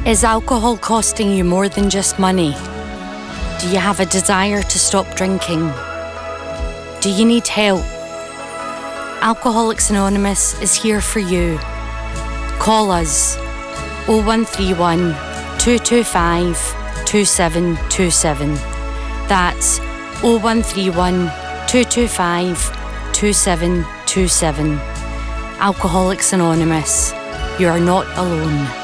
Is alcohol costing you more than just money? Do you have a desire to stop drinking? Do you need help? Alcoholics Anonymous is here for you. Call us 0131 225 2727. That's 0131 225 2727. Alcoholics Anonymous, you are not alone.